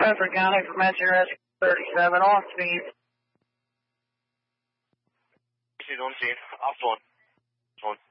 Bedford County for Mention Rescue 37 on speed. She's on scene. Off one.